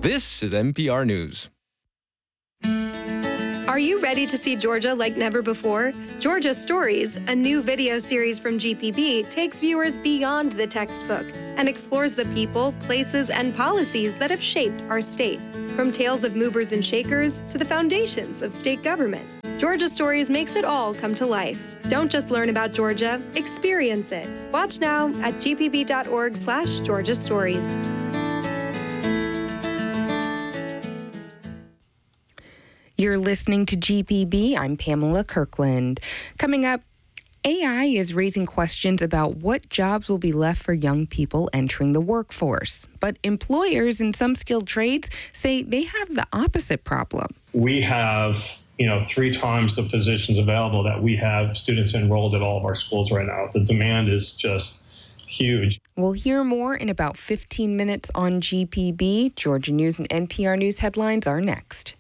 This is NPR News. Are you ready to see Georgia like never before? Georgia Stories, a new video series from GPB, takes viewers beyond the textbook and explores the people, places, and policies that have shaped our state. From tales of movers and shakers to the foundations of state government, Georgia Stories makes it all come to life. Don't just learn about Georgia, experience it. Watch now at gpb.org/Georgia Stories. You're listening to GPB. I'm Pamela Kirkland. Coming up, AI is raising questions about what jobs will be left for young people entering the workforce. But employers in some skilled trades say they have the opposite problem. We have, 3 times the positions available that we have students enrolled at all of our schools right now. The demand is just huge. We'll hear more in about 15 minutes on GPB. Georgia News and NPR News headlines are next.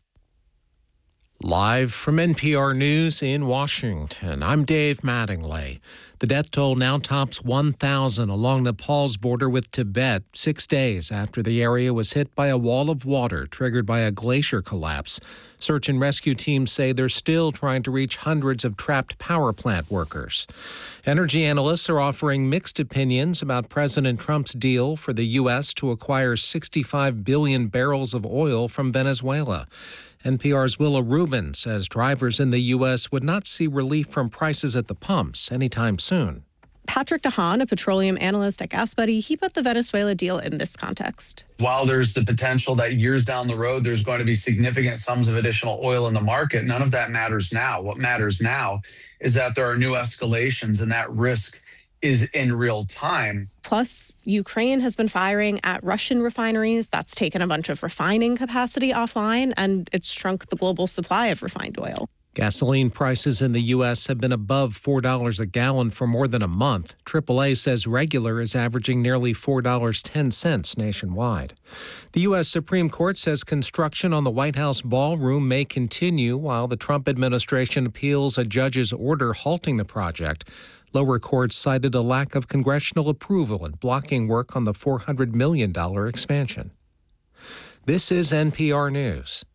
Live from NPR News in Washington, I'm Dave Mattingly. The death toll now tops 1,000 along Nepal's border with Tibet, 6 days after the area was hit by a wall of water triggered by a glacier collapse. Search and rescue teams say they're still trying to reach hundreds of trapped power plant workers. Energy analysts are offering mixed opinions about President Trump's deal for the U.S. to acquire 65 billion barrels of oil from Venezuela. NPR's Willa Rubin says drivers in the U.S. would not see relief from prices at the pumps anytime soon. Patrick DeHaan, a petroleum analyst at GasBuddy, he put the Venezuela deal in this context. While there's the potential that years down the road, there's going to be significant sums of additional oil in the market, none of that matters now. What matters now is that there are new escalations and that risk is in real time. Plus, Ukraine has been firing at Russian refineries. That's taken a bunch of refining capacity offline, and it's shrunk the global supply of refined oil. Gasoline prices in the U.S. have been above $4 a gallon for more than a month. AAA says regular is averaging nearly $4.10 nationwide. The U.S. Supreme Court says construction on the White House ballroom may continue while the Trump administration appeals a judge's order halting the project. Lower courts cited a lack of congressional approval and blocking work on the $400 million expansion. This is NPR News.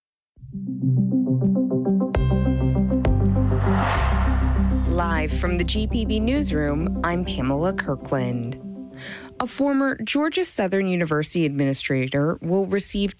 Live from the GPB newsroom, I'm Pamela Kirkland. A former Georgia Southern University administrator will receive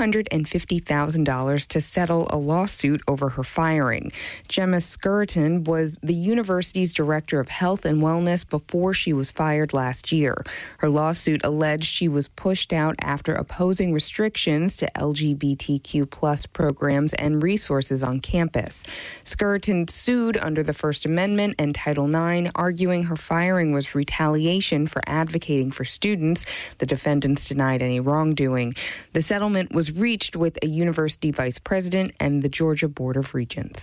$250,000 to settle a lawsuit over her firing. Gemma Skirton was the university's director of health and wellness before she was fired last year. Her lawsuit alleged she was pushed out after opposing restrictions to LGBTQ+ programs and resources on campus. Skirton sued under the First Amendment and Title IX, arguing her firing was retaliation for advocating for students. The defendants denied any wrongdoing. The settlement was reached with a university vice president and the Georgia Board of Regents.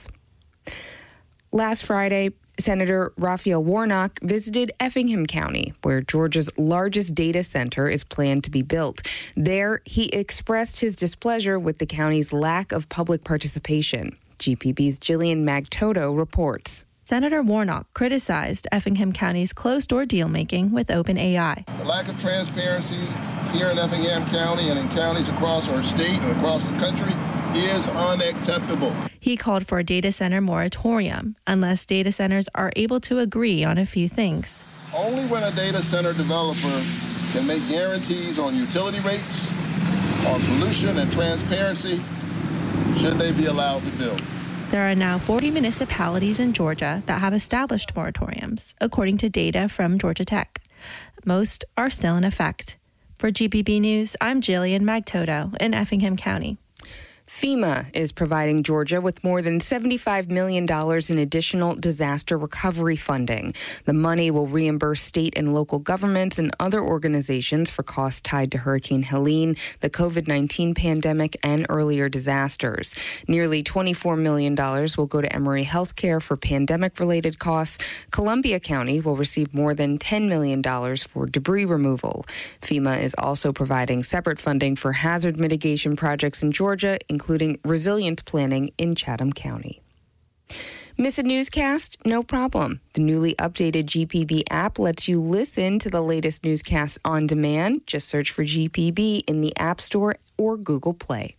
Last Friday, Senator Raphael Warnock visited Effingham County, where Georgia's largest data center is planned to be built. There, he expressed his displeasure with the county's lack of public participation. GPB's Jillian Magtoto reports. Senator Warnock criticized Effingham County's closed-door deal-making with OpenAI. The lack of transparency here in Effingham County and in counties across our state and across the country is unacceptable. He called for a data center moratorium unless data centers are able to agree on a few things. Only when a data center developer can make guarantees on utility rates, on pollution and transparency, should they be allowed to build. There are now 40 municipalities in Georgia that have established moratoriums, according to data from Georgia Tech. Most are still in effect. For GPB News, I'm Jillian Magtoto in Effingham County. FEMA is providing Georgia with more than $75 million in additional disaster recovery funding. The money will reimburse state and local governments and other organizations for costs tied to Hurricane Helene, the COVID-19 pandemic, and earlier disasters. Nearly $24 million will go to Emory Healthcare for pandemic-related costs. Columbia County will receive more than $10 million for debris removal. FEMA is also providing separate funding for hazard mitigation projects in Georgia, including resilience planning in Chatham County. Miss a newscast? No problem. The newly updated GPB app lets you listen to the latest newscasts on demand. Just search for GPB in the App Store or Google Play.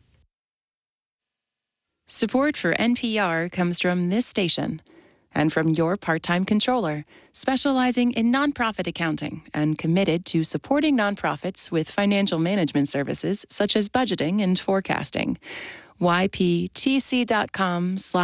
Support for NPR comes from this station and from your part-time controller, specializing in nonprofit accounting and committed to supporting nonprofits with financial management services such as budgeting and forecasting. YPTC.com/